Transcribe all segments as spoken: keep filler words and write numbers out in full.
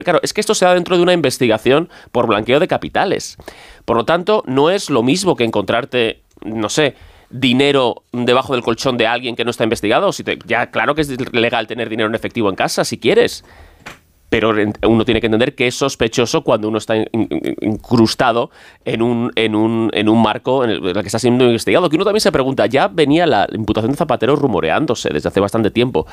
Claro, es que esto se da dentro de una investigación por blanqueo de capitales. Por lo tanto, no es lo mismo que encontrarte, no sé, dinero debajo del colchón de alguien que no está investigado. Si te, ya, claro que es legal tener dinero en efectivo en casa, si quieres. Pero uno tiene que entender que es sospechoso cuando uno está incrustado en un, en un, en un marco en el, en el que está siendo investigado. Que uno también se pregunta, ya venía la imputación de Zapatero rumoreándose desde hace bastante tiempo.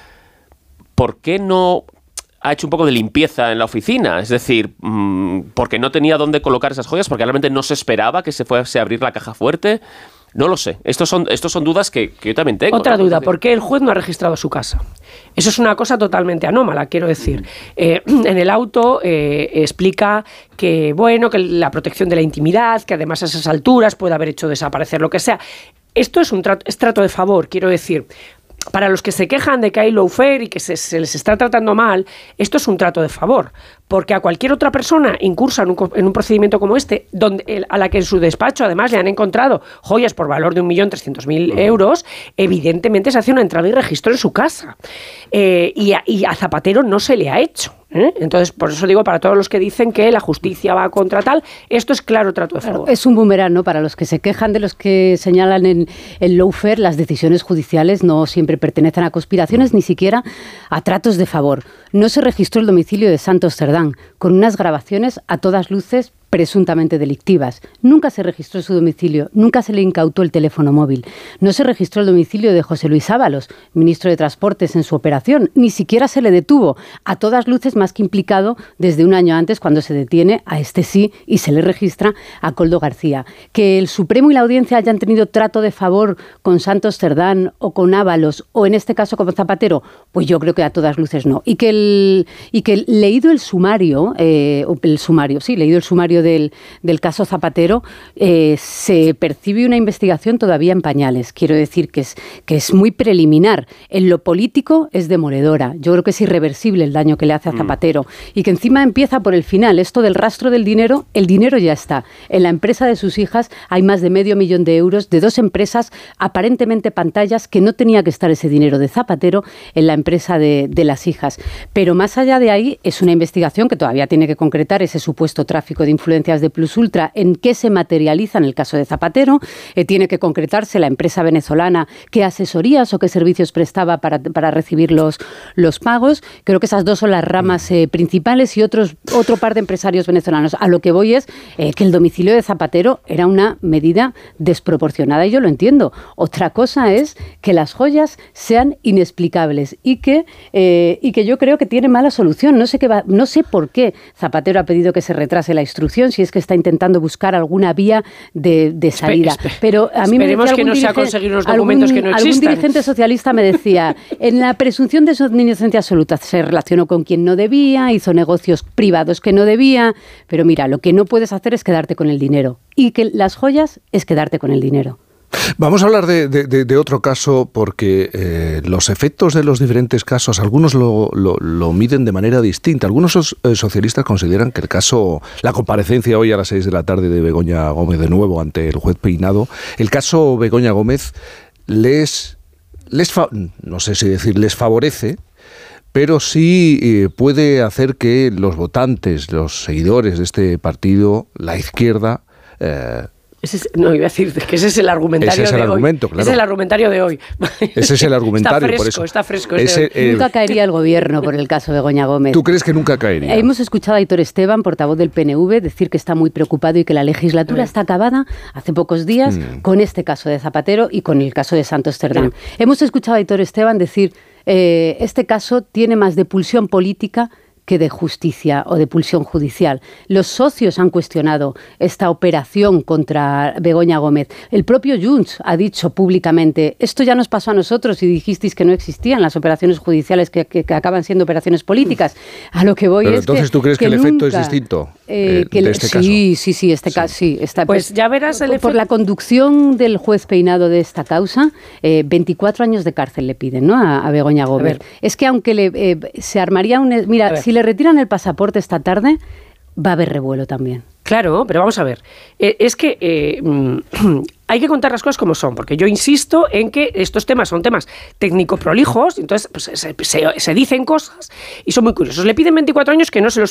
¿Por qué no ha hecho un poco de limpieza en la oficina? Es decir, ¿porque no tenía dónde colocar esas joyas? ¿Porque realmente no se esperaba que se fuese a abrir la caja fuerte? No lo sé. Estos son, estos son dudas que, que yo también tengo. Otra ¿no? duda, ¿por qué el juez no ha registrado su casa? Eso es una cosa totalmente anómala, quiero decir. Eh, en el auto eh, explica que, bueno, que la protección de la intimidad, que además a esas alturas puede haber hecho desaparecer lo que sea. Esto es un trato, es trato de favor, quiero decir. Para los que se quejan de que hay lawfare y que se, se les está tratando mal, esto es un trato de favor, porque a cualquier otra persona incursa en un, en un procedimiento como este, donde, a la que en su despacho además le han encontrado joyas por valor de un millón trescientos mil euros, evidentemente se hace una entrada y registro en su casa. Eh, y, a, y a Zapatero no se le ha hecho. ¿Eh? Entonces, por eso digo, para todos los que dicen que la justicia va contra tal, esto es claro trato de favor. Claro, es un boomerang, ¿no? Para los que se quejan de los que señalan en el lawfare, las decisiones judiciales no siempre pertenecen a conspiraciones, ni siquiera a tratos de favor. No se registró el domicilio de Santos Cerdán, con unas grabaciones a todas luces presuntamente delictivas. Nunca se registró su domicilio, nunca se le incautó el teléfono móvil. No se registró el domicilio de José Luis Ábalos, ministro de Transportes, en su operación. Ni siquiera se le detuvo, a todas luces más que implicado desde un año antes, cuando se detiene a este sí y se le registra a Koldo García. Que el Supremo y la Audiencia hayan tenido trato de favor con Santos Cerdán o con Ábalos, o en este caso con Zapatero, pues yo creo que a todas luces no. Y que, el, y que leído el sumario, eh, el sumario, sí, leído el sumario Del, del caso Zapatero, eh, se percibe una investigación todavía en pañales. Quiero decir que es, que es muy preliminar. En lo político es demoledora. Yo creo que es irreversible el daño que le hace a Zapatero. Mm. Y que encima empieza por el final. Esto del rastro del dinero, el dinero ya está. En la empresa de sus hijas hay más de medio millón de euros de dos empresas, aparentemente pantallas, que no tenía que estar ese dinero de Zapatero en la empresa de, de las hijas. Pero más allá de ahí, es una investigación que todavía tiene que concretar ese supuesto tráfico de influencias de Plus Ultra, en qué se materializa en el caso de Zapatero. Eh, tiene que concretarse la empresa venezolana qué asesorías o qué servicios prestaba para, para recibir los, los pagos. Creo que esas dos son las ramas eh, principales y otros, otro par de empresarios venezolanos. A lo que voy es eh, que el domicilio de Zapatero era una medida desproporcionada y yo lo entiendo. Otra cosa es que las joyas sean inexplicables y que, eh, y que yo creo que tiene mala solución. No sé, qué va, no sé por qué Zapatero ha pedido que se retrase la instrucción, si es que está intentando buscar alguna vía de, de salida. Espe- Pero a mí me Esperemos que no sea conseguir unos documentos algún, que no existan. Algún dirigente socialista me decía, en la presunción de inocencia absoluta, se relacionó con quien no debía, hizo negocios privados que no debía, pero mira, lo que no puedes hacer es quedarte con el dinero. Y que las joyas es quedarte con el dinero. Vamos a hablar de, de, de, de otro caso porque eh, los efectos de los diferentes casos, algunos lo, lo, lo miden de manera distinta. Algunos sos, eh, socialistas consideran que el caso, la comparecencia hoy a las seis de la tarde de Begoña Gómez de nuevo ante el juez Peinado, el caso Begoña Gómez les, les fa, no sé si decir les favorece, pero sí eh, puede hacer que los votantes, los seguidores de este partido, la izquierda, eh, Ese es, no, iba a decir que ese es el argumentario ese es el de argumento, hoy. Claro. Ese es el argumentario de hoy. Ese es el argumentario, está fresco, por eso. Está fresco, ese, este eh, Nunca caería el gobierno por el caso Begoña Gómez. ¿Tú crees que nunca caería? Hemos escuchado a Aitor Esteban, portavoz del P N V, decir que está muy preocupado y que la legislatura está acabada hace pocos días mm. con este caso de Zapatero y con el caso de Santos Cerdán. Mm. Hemos escuchado a Aitor Esteban decir eh, este caso tiene más de pulsión política que de justicia o de pulsión judicial. Los socios han cuestionado esta operación contra Begoña Gómez. El propio Junts ha dicho públicamente, esto ya nos pasó a nosotros y dijisteis que no existían las operaciones judiciales que, que, que acaban siendo operaciones políticas. A lo que voy Pero es entonces que, tú crees que, que el nunca, efecto es distinto eh, que de este sí, caso. Sí, sí, sí, este sí. caso sí. Está, pues, pues ya verás el por, efecto. Por la conducción del juez Peinado de esta causa, eh, veinticuatro años de cárcel le piden, ¿no? A, a Begoña Gómez. A es que aunque le, eh, se armaría un... Mira, si le retiran el pasaporte esta tarde, va a haber revuelo también. Claro, pero vamos a ver. Eh, es que eh, hay que contar las cosas como son, porque yo insisto en que estos temas son temas técnico prolijos, entonces pues, se, se, se dicen cosas y son muy curiosos. Le piden veinticuatro años que no se los